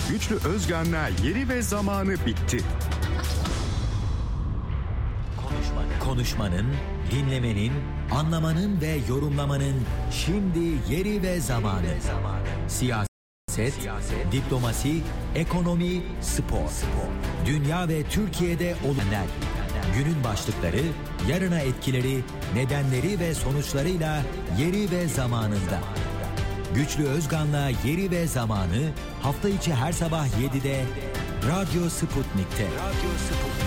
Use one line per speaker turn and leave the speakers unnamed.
Güçlü Özgan'la Yeri ve Zamanı bitti.
Konuşmanın, dinlemenin, anlamanın ve yorumlamanın şimdi yeri ve zamanı. Siyaset, diplomasi, ekonomi, spor. Dünya ve Türkiye'de olanlar. Günün başlıkları, yarına etkileri, nedenleri ve sonuçlarıyla yeri ve zamanında. Güçlü Özgan'la Yeri ve Zamanı hafta içi her sabah 7'de Radyo Sputnik'te.